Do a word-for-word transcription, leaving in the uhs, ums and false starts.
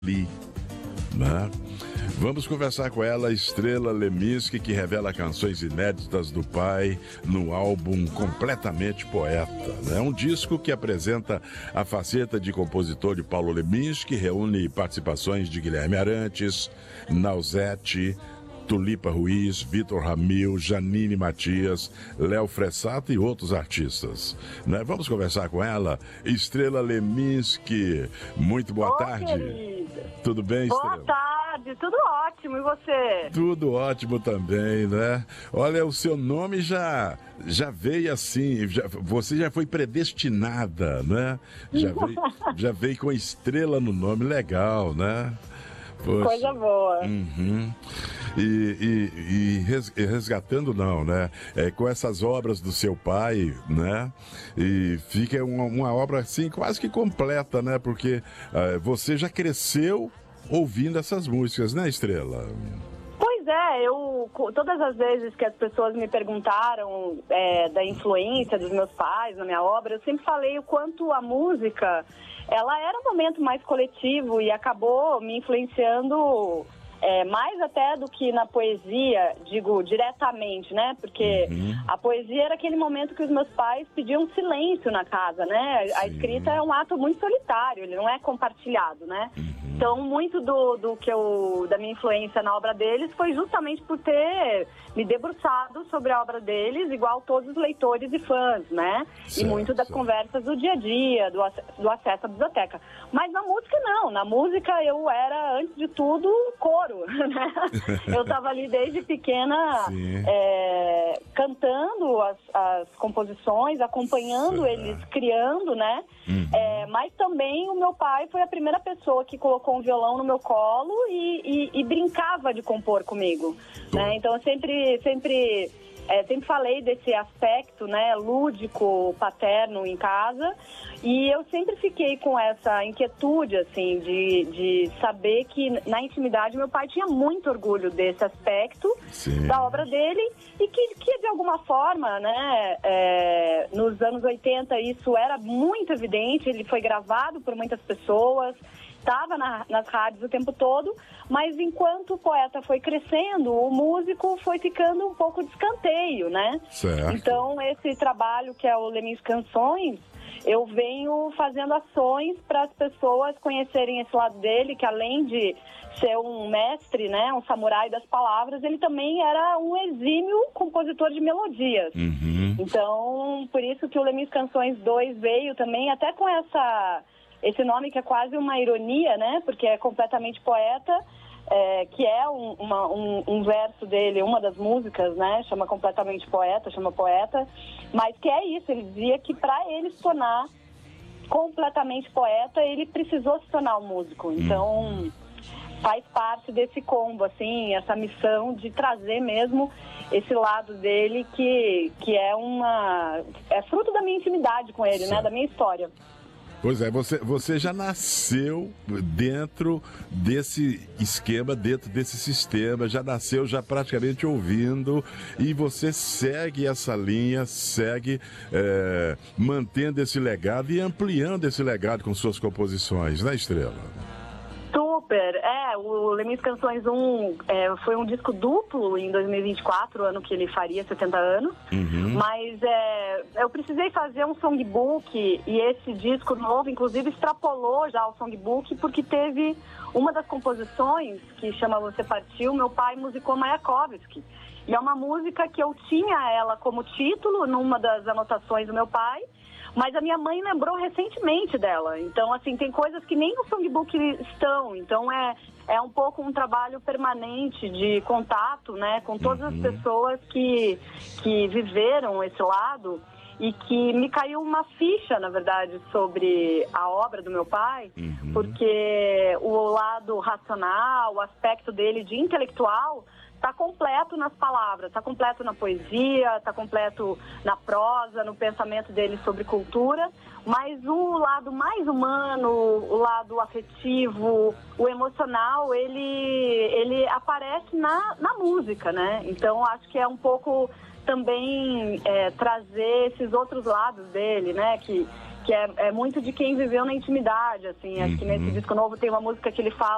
Li, né? Vamos conversar com ela, Estrela Leminski, que revela canções inéditas do pai no álbum Completamente Poeta. É um disco que apresenta a faceta de compositor de Paulo Leminski, reúne participações de Guilherme Arantes, Nausete, Tulipa Ruiz, Vitor Ramil, Janine Matias, Léo Fressato e outros artistas, né? Vamos conversar com ela, Estrela Leminski. Muito boa Ô, tarde. querida. Tudo bem, Estrela? Boa tarde, tudo ótimo. E você? Tudo ótimo também, né? Olha, o seu nome já, já veio assim, já, você já foi predestinada, né? Já veio, já veio com estrela no nome, legal, né? Poxa. Coisa boa. Uhum. E, e, e resgatando não, né? É, com essas obras do seu pai, né? E fica uma, uma obra assim quase que completa, né? Porque uh, você já cresceu ouvindo essas músicas, né, Estrela? Pois é, eu todas as vezes que as pessoas me perguntaram é, da influência dos meus pais na minha obra, eu sempre falei o quanto a música, ela era um momento mais coletivo e acabou me influenciando é, mais até do que na poesia, digo, diretamente, né? Porque uhum. a poesia era aquele momento que os meus pais pediam silêncio na casa, né? Sim. A escrita é um ato muito solitário, ele não é compartilhado, né? Uhum. Então, muito do, do que eu, da minha influência na obra deles foi justamente por ter me debruçado sobre a obra deles, igual todos os leitores e fãs, né? Certo, e muito das certo. conversas do dia a dia, do, do acesso à biblioteca. Mas na música, não. Na música, eu era, antes de tudo, coro, né? Eu estava ali desde pequena é, cantando as, as composições, acompanhando certo. eles, criando, né? Uhum. É, mas também o meu pai foi a primeira pessoa que colocou um violão no meu colo e, e, e brincava de compor comigo, né? Então eu sempre, sempre, é, sempre falei desse aspecto, né, lúdico, paterno em casa, e eu sempre fiquei com essa inquietude, assim, de, de saber que na intimidade meu pai tinha muito orgulho desse aspecto Sim. da obra dele e que, que de alguma forma, né, é, nos anos oitenta isso era muito evidente, ele foi gravado por muitas pessoas, estava na, nas rádios o tempo todo, mas enquanto o poeta foi crescendo, o músico foi ficando um pouco de escanteio, né? Certo. Então, esse trabalho que é o Leminski Canções, eu venho fazendo ações para as pessoas conhecerem esse lado dele, que além de ser um mestre, né, um samurai das palavras, ele também era um exímio compositor de melodias. Uhum. Então, por isso que o Leminski Canções dois veio também, até com essa... esse nome que é quase uma ironia, né? Porque é completamente poeta, é, que é um, uma, um, um verso dele, uma das músicas, né? Chama Completamente Poeta, chama Poeta. Mas que é isso, ele dizia que para ele se tornar completamente poeta, ele precisou se tornar um músico. Então, faz parte desse combo, assim, essa missão de trazer mesmo esse lado dele que, que é uma... é fruto da minha intimidade com ele, Sim. né? Da minha história. Pois é, você, você já nasceu dentro desse esquema, dentro desse sistema, já nasceu já praticamente ouvindo e você segue essa linha, segue é, mantendo esse legado e ampliando esse legado com suas composições, né, Estrela? Super, é, o Leminski Canções um é, foi um disco duplo em dois mil e vinte e quatro, ano que ele faria setenta anos, uhum. mas é, eu precisei fazer um songbook e esse disco novo, inclusive, extrapolou já o songbook porque teve uma das composições, que chama Você Partiu, meu pai musicou Mayakovsky, e é uma música que eu tinha ela como título numa das anotações do meu pai, mas a minha mãe lembrou recentemente dela. Então, assim, tem coisas que nem no songbook estão. Então, é, é um pouco um trabalho permanente de contato, né, com todas uhum. as pessoas que, que viveram esse lado e que me caiu uma ficha, na verdade, sobre a obra do meu pai, uhum. porque o lado racional, o aspecto dele de intelectual... está completo nas palavras, está completo na poesia, está completo na prosa, no pensamento dele sobre cultura, mas o lado mais humano, o lado afetivo, o emocional, ele, ele aparece na, na música, né? Então, acho que é um pouco também é, trazer esses outros lados dele, né? Que, que é, é muito de quem viveu na intimidade, assim. Acho que nesse disco novo tem uma música que ele fala